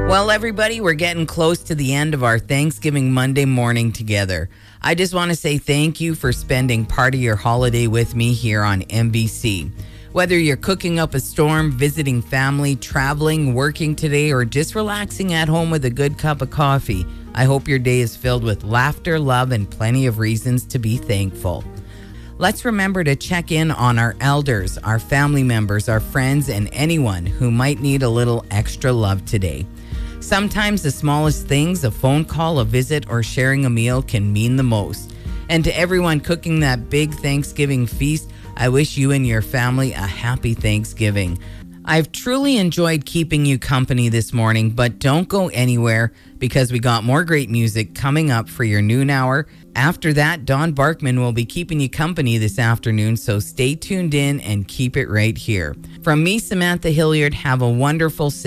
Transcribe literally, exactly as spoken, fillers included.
Well, everybody, we're getting close to the end of our Thanksgiving Monday morning together. I just want to say thank you for spending part of your holiday with me here on M B C. Whether you're cooking up a storm, visiting family, traveling, working today, or just relaxing at home with a good cup of coffee, I hope your day is filled with laughter, love, and plenty of reasons to be thankful. Let's remember to check in on our elders, our family members, our friends, and anyone who might need a little extra love today. Sometimes the smallest things, a phone call, a visit, or sharing a meal can mean the most. And to everyone cooking that big Thanksgiving feast, I wish you and your family a happy Thanksgiving. I've truly enjoyed keeping you company this morning, but don't go anywhere because we got more great music coming up for your noon hour. After that, Don Barkman will be keeping you company this afternoon, so stay tuned in and keep it right here. From me, Samantha Hilliard, have a wonderful